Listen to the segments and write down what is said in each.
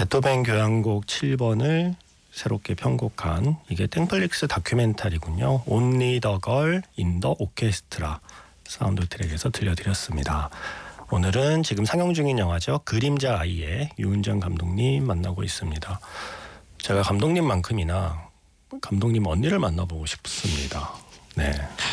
베토벤 교향곡 7번을 새롭게 편곡한 이게 땡플릭스 다큐멘터리군요. Only the Girl in the Orchestra 사운드 트랙에서 들려드렸습니다. 오늘은 지금 상영 중인 영화죠. 그림자 아이의 유은정 감독님 만나고 있습니다. 제가 감독님만큼이나 감독님 언니를 만나보고 싶습니다. 네,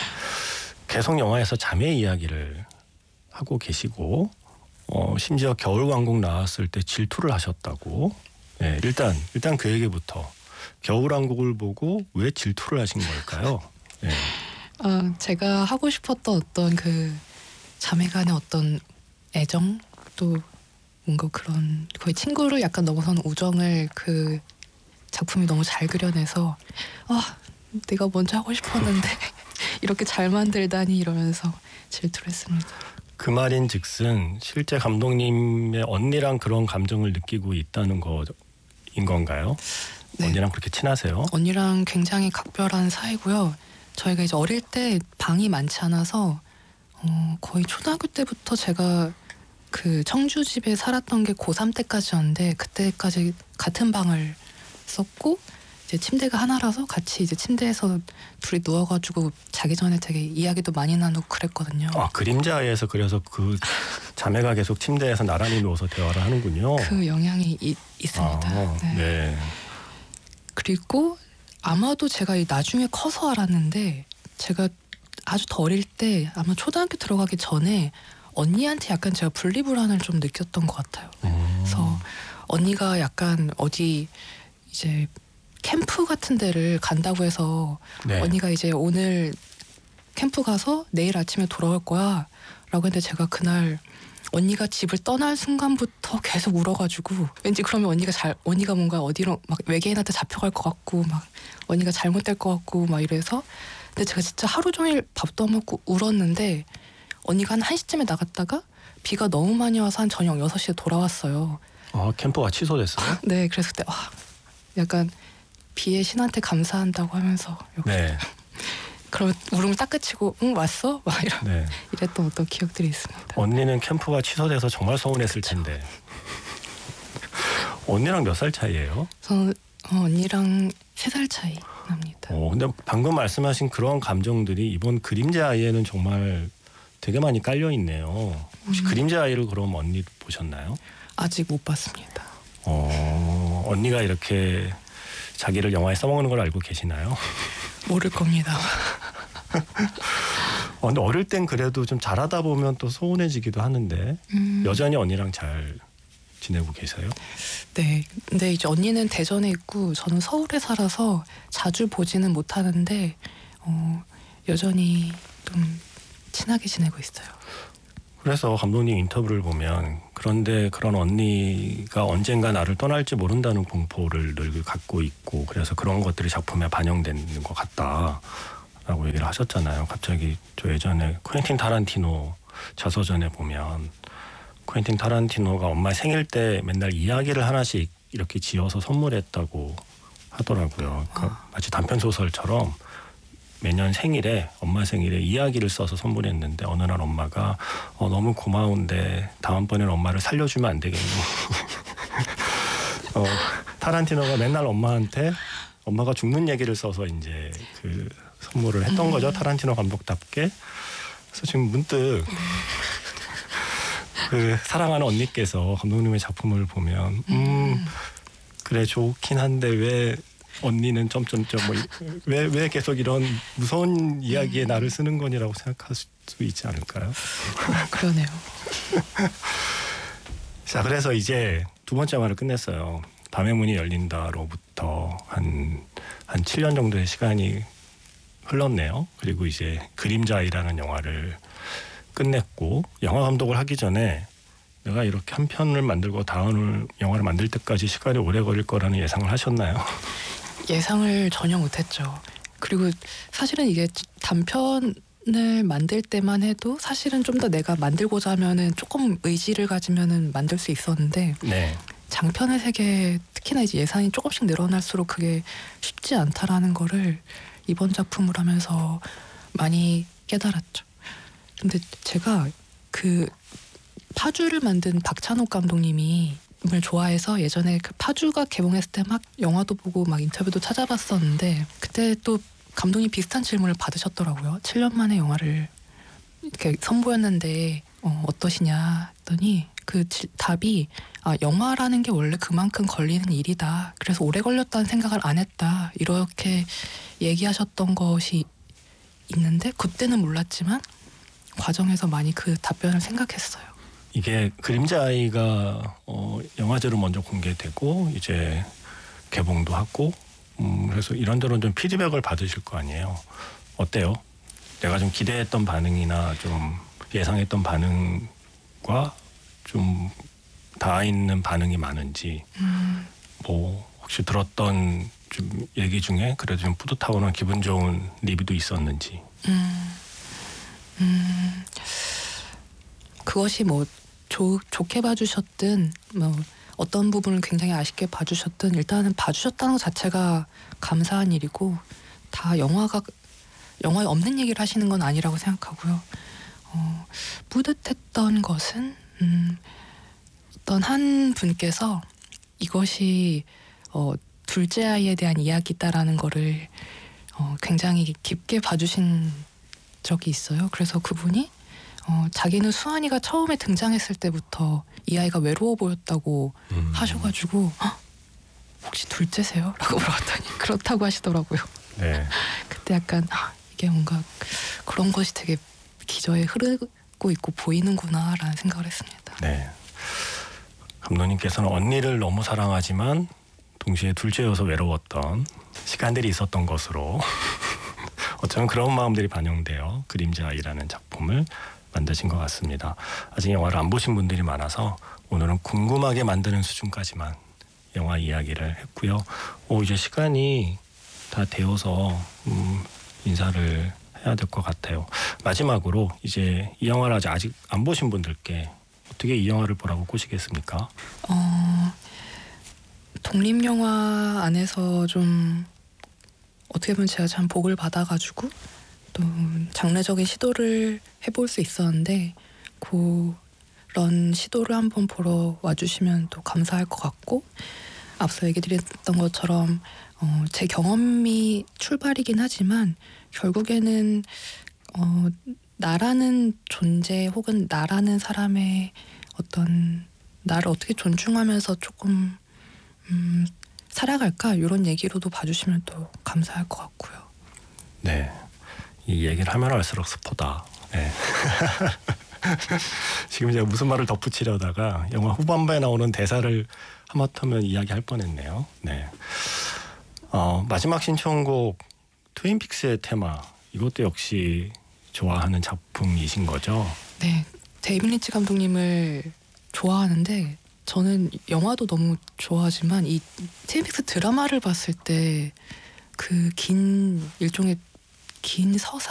계속 영화에서 자매 이야기를 하고 계시고 심지어 겨울왕국 나왔을 때 질투를 하셨다고. 네, 일단 그 얘기부터. 겨울왕국을 보고 왜 질투를 하신 걸까요? 네. 제가 하고 싶었던 어떤 그 자매간의 어떤 애정 또 뭔가 그런 거의 친구를 약간 넘어서는 우정을 그 작품이 너무 잘 그려내서 내가 먼저 하고 싶었는데 이렇게 잘 만들다니 이러면서 질투를 했습니다. 그 말인즉슨 실제 감독님의 언니랑 그런 감정을 느끼고 있다는 거인 건가요? 네. 언니랑 그렇게 친하세요? 언니랑 굉장히 각별한 사이고요. 저희가 이제 어릴 때 방이 많지 않아서 거의 초등학교 때부터 제가 그 청주 집에 살았던 게 고3 때까지였는데 그때까지 같은 방을 썼고 이제 침대가 하나라서 같이 이제 침대에서 둘이 누워가지고 자기 전에 되게 이야기도 많이 나누고 그랬거든요. 그림자에서 그래서 그 자매가 계속 침대에서 나란히 누워서 대화를 하는군요. 그 영향이 있습니다. 네. 네. 그리고 아마도 제가 나중에 커서 알았는데 제가 아주 더 어릴 때 아마 초등학교 들어가기 전에 언니한테 약간 제가 분리불안을 좀 느꼈던 것 같아요. 그래서 언니가 약간 어디 이제 캠프 같은 데를 간다고 해서 네. 언니가 이제 오늘 캠프 가서 내일 아침에 돌아올 거야 라고 했는데 제가 그날 언니가 집을 떠날 순간부터 계속 울어가지고 왠지 그러면 언니가 뭔가 어디로 막 외계인한테 잡혀갈 것 같고 막 언니가 잘못될 것 같고 막 이래서 근데 제가 진짜 하루 종일 밥도 안 먹고 울었는데 언니가 한 1시쯤에 나갔다가 비가 너무 많이 와서 한 저녁 6시에 돌아왔어요. 캠프가 취소됐어요? 네, 그래서 그때 약간 비의 신한테 감사한다고 하면서 네. 그럼 울음을 딱 그치고 응 왔어? 막 이랬던 어떤 기억들이 있습니다. 언니는 캠프가 취소돼서 정말 서운했을 텐데. 언니랑 몇 살 차이예요? 저는 언니랑 3살 차이 납니다. 근데 방금 말씀하신 그런 감정들이 이번 그림자 아이에는 정말 되게 많이 깔려 있네요. 혹시 그림자 아이를 그럼 언니 보셨나요? 아직 못 봤습니다. 언니가 이렇게 자기를 영화에 써먹는 걸 알고 계시나요? 모를 겁니다. 근데 어릴 땐 그래도 좀 잘하다 보면 또 소원해지기도 하는데 여전히 언니랑 잘 지내고 계세요? 네. 근데 이제 언니는 대전에 있고 저는 서울에 살아서 자주 보지는 못하는데 여전히 좀 친하게 지내고 있어요. 그래서 감독님 인터뷰를 보면 그런데 그런 언니가 언젠가 나를 떠날지 모른다는 공포를 늘 갖고 있고 그래서 그런 것들이 작품에 반영되는 것 같다라고 얘기를 하셨잖아요. 갑자기 저 예전에 퀸틴 타란티노 자서전에 보면 퀸틴 타란티노가 엄마 생일 때 맨날 이야기를 하나씩 이렇게 지어서 선물했다고 하더라고요. 그러니까 마치 단편 소설처럼 매년 생일에 엄마 생일에 이야기를 써서 선물했는데 어느 날 엄마가 너무 고마운데 다음번에는 엄마를 살려주면 안 되겠니? 타란티노가 맨날 엄마한테 엄마가 죽는 얘기를 써서 이제 그 선물을 했던 거죠. 타란티노 감독답게. 그래서 지금 문득 그 사랑하는 언니께서 감독님의 작품을 보면 그래 좋긴 한데 왜 언니는 점점점 왜 계속 이런 무서운 이야기에 나를 쓰는 거니라고 생각할 수 있지 않을까요? 그러네요. 자, 그래서 이제 두 번째 영화를 끝냈어요. 밤의 문이 열린다로부터 한 7년 정도의 시간이 흘렀네요. 그리고 이제 그림자아이라는 영화를 끝냈고 영화 감독을 하기 전에 내가 이렇게 한 편을 만들고 다음 영화를 만들 때까지 시간이 오래 걸릴 거라는 예상을 하셨나요? 예상을 전혀 못했죠. 그리고 사실은 이게 단편을 만들 때만 해도 사실은 좀 더 내가 만들고자 하면은 조금 의지를 가지면은 만들 수 있었는데 네. 장편의 세계 특히나 이제 예산이 조금씩 늘어날수록 그게 쉽지 않다라는 거를 이번 작품을 하면서 많이 깨달았죠. 근데 제가 그 파주를 만든 박찬욱 감독님이 좋아해서 예전에 그 파주가 개봉했을 때 막 영화도 보고 막 인터뷰도 찾아봤었는데 그때 또 감독님 비슷한 질문을 받으셨더라고요. 7년 만에 영화를 이렇게 선보였는데 어떠시냐 했더니 그 답이 영화라는 게 원래 그만큼 걸리는 일이다. 그래서 오래 걸렸다는 생각을 안 했다. 이렇게 얘기하셨던 것이 있는데 그때는 몰랐지만 과정에서 많이 그 답변을 생각했어요. 이게 그림자 아이가 영화제로 먼저 공개되고 이제 개봉도 하고 그래서 이런저런 좀 피드백을 받으실 거 아니에요. 어때요? 내가 좀 기대했던 반응이나 좀 예상했던 반응과 좀 닿아 있는 반응이 많은지 뭐 혹시 들었던 좀 얘기 중에 그래도 좀 뿌듯하거나 기분 좋은 리뷰도 있었는지. 그것이 뭐 좋게 봐주셨든 뭐 어떤 부분을 굉장히 아쉽게 봐주셨든 일단은 봐주셨다는 것 자체가 감사한 일이고 다 영화에 없는 얘기를 하시는 건 아니라고 생각하고요. 뿌듯했던 것은 어떤 한 분께서 이것이 둘째 아이에 대한 이야기다라는 거를 굉장히 깊게 봐주신 적이 있어요. 그래서 그분이 자기는 수환이가 처음에 등장했을 때부터 이 아이가 외로워 보였다고 하셔가지고 혹시 둘째세요? 라고 물어봤더니 그렇다고 하시더라고요. 네. 그때 약간 이게 뭔가 그런 것이 되게 기저에 흐르고 있고 보이는구나 라는 생각을 했습니다. 네. 감독님께서는 언니를 너무 사랑하지만 동시에 둘째여서 외로웠던 시간들이 있었던 것으로 어쩌면 그런 마음들이 반영되어 그림자 아이라는 작품을 만드신 것 같습니다. 아직 영화를 안 보신 분들이 많아서 오늘은 궁금하게 만드는 수준까지만 영화 이야기를 했고요. 이제 시간이 다 되어서 인사를 해야 될 것 같아요. 마지막으로 이제 이 영화를 아직 안 보신 분들께 어떻게 이 영화를 보라고 꼬시겠습니까? 독립영화 안에서 좀 어떻게 보면 제가 참 복을 받아가지고 또 장르적인 시도를 해볼 수 있었는데 그런 시도를 한번 보러 와주시면 또 감사할 것 같고 앞서 얘기 드렸던 것처럼 제 경험이 출발이긴 하지만 결국에는 나라는 존재 혹은 나라는 사람의 어떤 나를 어떻게 존중하면서 조금 살아갈까 이런 얘기로도 봐주시면 또 감사할 것 같고요. 네, 이 얘기를 하면 할수록 스포다. 네. 지금 제가 무슨 말을 덧붙이려다가 영화 후반부에 나오는 대사를 하마터면 이야기할 뻔했네요. 네. 마지막 신청곡 트윈픽스의 테마 이것도 역시 좋아하는 작품이신 거죠? 네, 데이빗 린치 감독님을 좋아하는데 저는 영화도 너무 좋아하지만 이 TMX 드라마를 봤을 때 그 긴 일종의 긴 서사